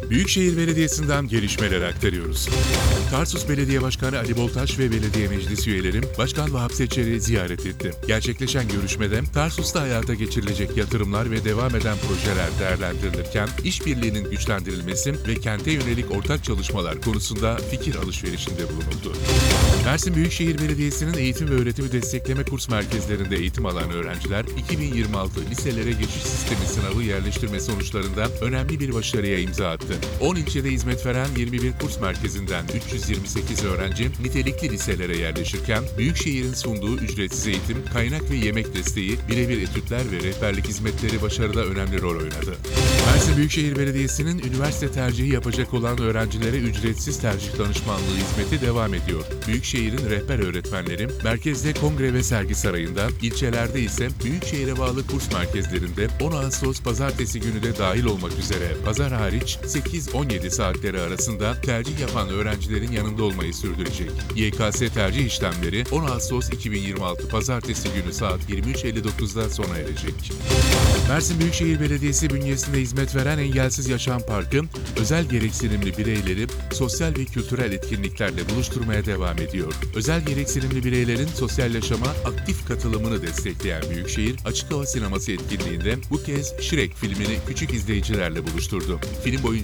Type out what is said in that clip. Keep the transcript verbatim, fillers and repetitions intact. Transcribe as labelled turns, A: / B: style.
A: Büyükşehir Belediyesi'nden gelişmeler aktarıyoruz. Tarsus Belediye Başkanı Ali Boltaş ve belediye meclis üyelerim Başkan Vahap Seçer'i ziyaret etti. Gerçekleşen görüşmede Tarsus'ta hayata geçirilecek yatırımlar ve devam eden projeler değerlendirilirken işbirliğinin güçlendirilmesi ve kente yönelik ortak çalışmalar konusunda fikir alışverişinde bulunuldu. Mersin Büyükşehir Belediyesi'nin eğitim ve öğretimi destekleme kurs merkezlerinde eğitim alan öğrenciler iki bin yirmi altı liselere geçiş sistemi sınavı yerleştirme sonuçlarında önemli bir başarıya imza attı. on ilçede hizmet veren yirmi bir kurs merkezinden üç yüz yirmi sekiz öğrenci nitelikli liselere yerleşirken Büyükşehir'in sunduğu ücretsiz eğitim, kaynak ve yemek desteği, birebir etütler ve rehberlik hizmetleri başarıda önemli rol oynadı. Mersin Büyükşehir Belediyesi'nin üniversite tercihi yapacak olan öğrencilere ücretsiz tercih danışmanlığı hizmeti devam ediyor. Büyükşehir'in rehber öğretmenleri merkezde kongre ve sergi sarayında, ilçelerde ise Büyükşehir'e bağlı kurs merkezlerinde on Ağustos pazartesi günü de dahil olmak üzere pazar hariç sekiz on yedi saatleri arasında tercih yapan öğrencilerin yanında olmayı sürdürecek. Y K S tercih işlemleri on Ağustos iki bin yirmi altı pazartesi günü saat yirmi üç elli dokuzda sona erecek. Mersin Büyükşehir Belediyesi bünyesinde hizmet veren Engelsiz Yaşam Parkı, özel gereksinimli bireyleri sosyal ve kültürel etkinliklerle buluşturmaya devam ediyor. Özel gereksinimli bireylerin sosyal yaşama aktif katılımını destekleyen Büyükşehir, açık hava sineması etkinliğinde bu kez Shrek filmini küçük izleyicilerle buluşturdu. Film boyunca